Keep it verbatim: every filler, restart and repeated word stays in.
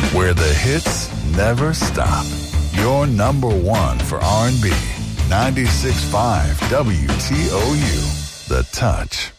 where the hits never stop. Your number one for R and B. ninety-six point five W T O U. The Touch.